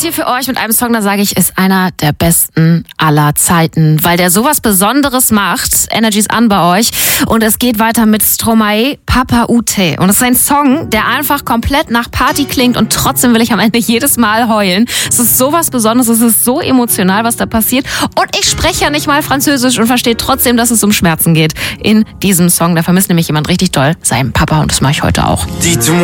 hier für euch mit einem Song, da sage ich, ist einer der besten aller Zeiten, weil der sowas Besonderes macht. Energy's an bei euch und es geht weiter mit Stromae, Papa Ute. Und es ist ein Song, der einfach komplett nach Party klingt und trotzdem will ich am Ende jedes Mal heulen. Es ist sowas Besonderes, es ist so emotional, was da passiert. Und ich spreche ja nicht mal Französisch und verstehe trotzdem, dass es um Schmerzen geht in diesem Song. Da vermisst nämlich jemand richtig doll seinen Papa und das mache ich heute auch.